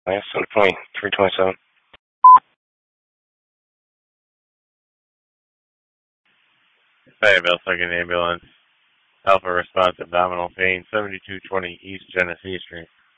Last 20, 327. Fayetteville Second Ambulance. Alpha response abdominal pain, 7220 East Genesee Street.